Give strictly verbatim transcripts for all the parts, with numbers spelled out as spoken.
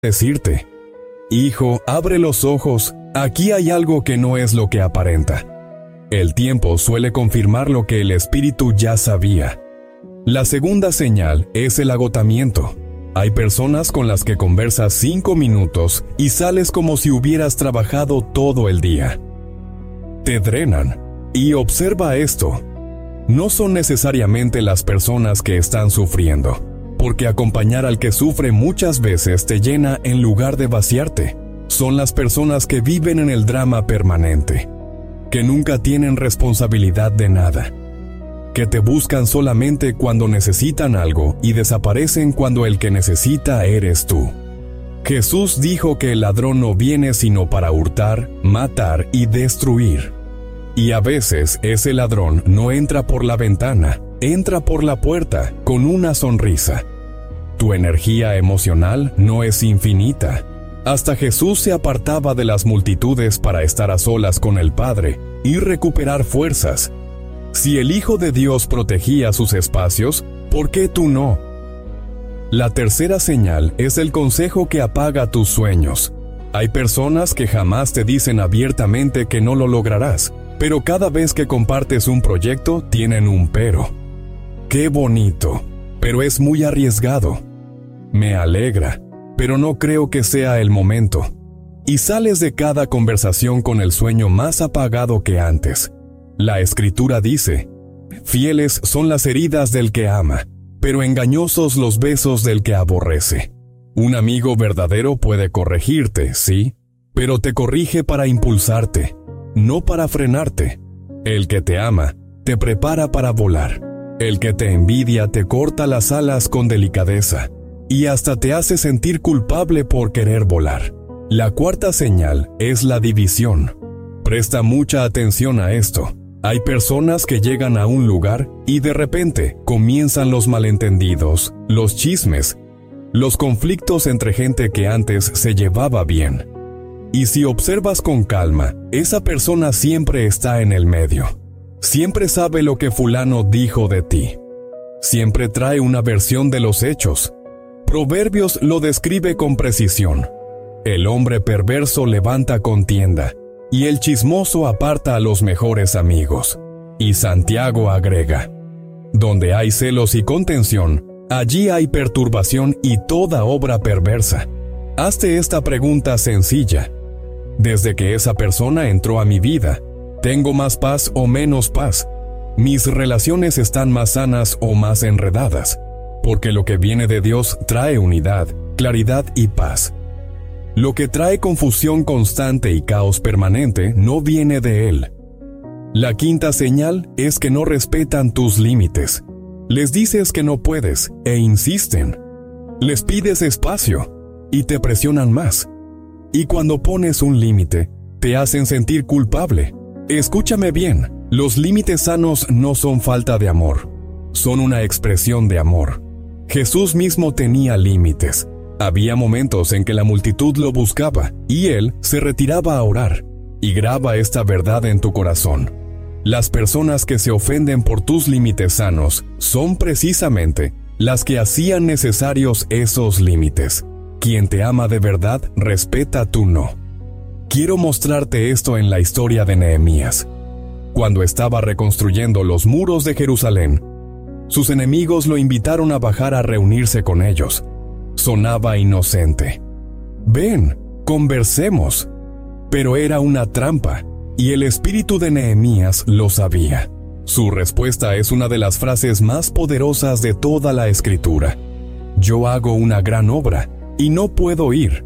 decirte: hijo, abre los ojos, aquí hay algo que no es lo que aparenta. El tiempo suele confirmar lo que el espíritu ya sabía. La segunda señal es el agotamiento. Hay personas con las que conversas cinco minutos y sales como si hubieras trabajado todo el día. Te drenan. Y observa esto. No son necesariamente las personas que están sufriendo, porque acompañar al que sufre muchas veces te llena en lugar de vaciarte. Son las personas que viven en el drama permanente, que nunca tienen responsabilidad de nada, que te buscan solamente cuando necesitan algo y desaparecen cuando el que necesita eres tú. Jesús dijo que el ladrón no viene sino para hurtar, matar y destruir. Y a veces ese ladrón no entra por la ventana, entra por la puerta con una sonrisa. Tu energía emocional no es infinita. Hasta Jesús se apartaba de las multitudes para estar a solas con el Padre y recuperar fuerzas. Si el Hijo de Dios protegía sus espacios, ¿por qué tú no? La tercera señal es el consejo que apaga tus sueños. Hay personas que jamás te dicen abiertamente que no lo lograrás, pero cada vez que compartes un proyecto tienen un pero. ¡Qué bonito! Pero es muy arriesgado. Me alegra, pero no creo que sea el momento. Y sales de cada conversación con el sueño más apagado que antes. La Escritura dice: fieles son las heridas del que ama, pero engañosos los besos del que aborrece. Un amigo verdadero puede corregirte, sí, pero te corrige para impulsarte, no para frenarte. El que te ama, te prepara para volar. El que te envidia te corta las alas con delicadeza, y hasta te hace sentir culpable por querer volar. La cuarta señal es la división. Presta mucha atención a esto. Hay personas que llegan a un lugar y de repente comienzan los malentendidos, los chismes, los conflictos entre gente que antes se llevaba bien. Y si observas con calma, esa persona siempre está en el medio. Siempre sabe lo que fulano dijo de ti. Siempre trae una versión de los hechos. Proverbios lo describe con precisión. El hombre perverso levanta contienda, y el chismoso aparta a los mejores amigos. Y Santiago agrega: donde hay celos y contención, allí hay perturbación y toda obra perversa. Hazte esta pregunta sencilla. Desde que esa persona entró a mi vida, ¿tengo más paz o menos paz? ¿Mis relaciones están más sanas o más enredadas? Porque lo que viene de Dios trae unidad, claridad y paz. Lo que trae confusión constante y caos permanente no viene de Él. La quinta señal es que no respetan tus límites. Les dices que no puedes e insisten. Les pides espacio y te presionan más. Y cuando pones un límite, te hacen sentir culpable. Escúchame bien, los límites sanos no son falta de amor, son una expresión de amor. Jesús mismo tenía límites. Había momentos en que la multitud lo buscaba y Él se retiraba a orar. Y graba esta verdad en tu corazón. Las personas que se ofenden por tus límites sanos son precisamente las que hacían necesarios esos límites. Quien te ama de verdad, respeta tu no. Quiero mostrarte esto en la historia de Nehemías. Cuando estaba reconstruyendo los muros de Jerusalén, sus enemigos lo invitaron a bajar a reunirse con ellos. Sonaba inocente. Ven, conversemos. Pero era una trampa, y el espíritu de Nehemías lo sabía. Su respuesta es una de las frases más poderosas de toda la Escritura. Yo hago una gran obra, y no puedo ir.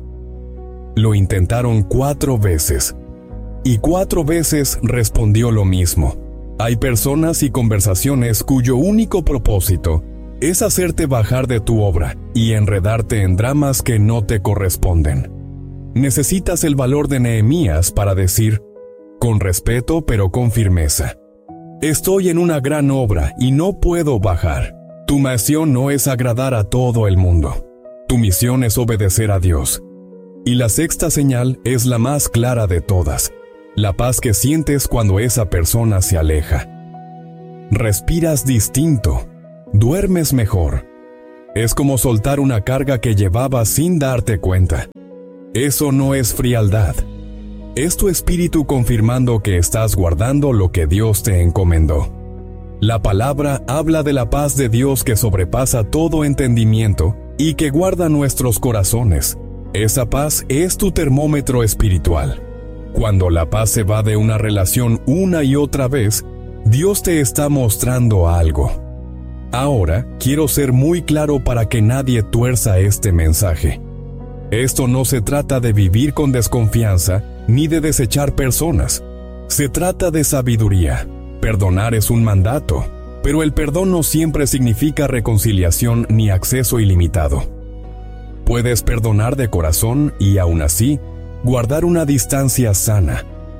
Lo intentaron cuatro veces, y cuatro veces respondió lo mismo. Hay personas y conversaciones cuyo único propósito es hacerte bajar de tu obra y enredarte en dramas que no te corresponden. Necesitas el valor de Nehemías para decir, con respeto pero con firmeza: estoy en una gran obra y no puedo bajar. Tu misión no es agradar a todo el mundo. Tu misión es obedecer a Dios. Y la sexta señal es la más clara de todas: la paz que sientes cuando esa persona se aleja. Respiras distinto, duermes mejor. Es como soltar una carga que llevabas sin darte cuenta. Eso no es frialdad. Es tu espíritu confirmando que estás guardando lo que Dios te encomendó. La palabra habla de la paz de Dios que sobrepasa todo entendimiento y que guarda nuestros corazones. Esa paz es tu termómetro espiritual. Cuando la paz se va de una relación una y otra vez, Dios te está mostrando algo. Ahora, quiero ser muy claro para que nadie tuerza este mensaje. Esto no se trata de vivir con desconfianza ni de desechar personas. Se trata de sabiduría. Perdonar es un mandato, pero el perdón no siempre significa reconciliación ni acceso ilimitado. Puedes perdonar de corazón y aún así, guardar una distancia sana.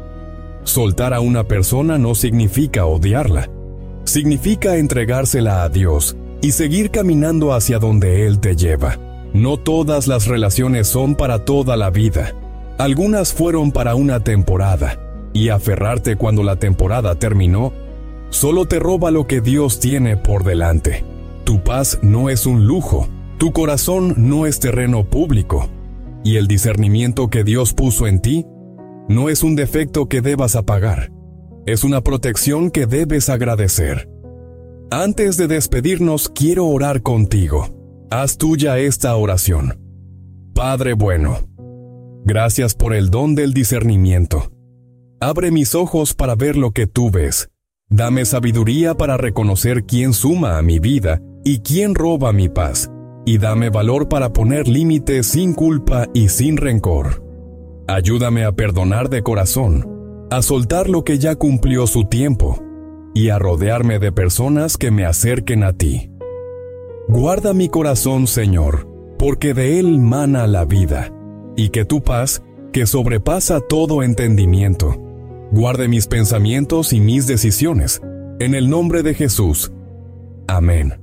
Soltar a una persona no significa odiarla. Significa entregársela a Dios y seguir caminando hacia donde Él te lleva. No todas las relaciones son para toda la vida. Algunas fueron para una temporada, y aferrarte cuando la temporada terminó solo te roba lo que Dios tiene por delante. Tu paz no es un lujo, tu corazón no es terreno público, y el discernimiento que Dios puso en ti no es un defecto que debas apagar, es una protección que debes agradecer. Antes de despedirnos, quiero orar contigo. Haz tuya esta oración. Padre bueno, gracias por el don del discernimiento. Abre mis ojos para ver lo que tú ves. Dame sabiduría para reconocer quién suma a mi vida y quién roba mi paz. Y dame valor para poner límites sin culpa y sin rencor. Ayúdame a perdonar de corazón, a soltar lo que ya cumplió su tiempo y a rodearme de personas que me acerquen a ti. Guarda mi corazón, Señor, porque de él mana la vida, y que tu paz, que sobrepasa todo entendimiento, guarde mis pensamientos y mis decisiones, en el nombre de Jesús. Amén.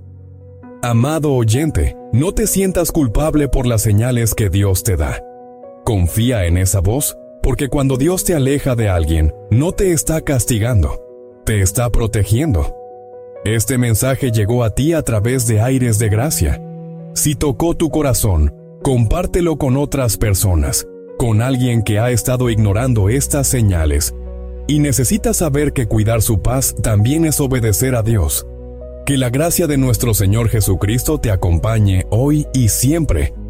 Amado oyente, no te sientas culpable por las señales que Dios te da. Confía en esa voz, porque cuando Dios te aleja de alguien, no te está castigando, te está protegiendo. Este mensaje llegó a ti a través de Aires de Gracia. Si tocó tu corazón, compártelo con otras personas, con alguien que ha estado ignorando estas señales y necesita saber que cuidar su paz también es obedecer a Dios. Que la gracia de nuestro Señor Jesucristo te acompañe hoy y siempre.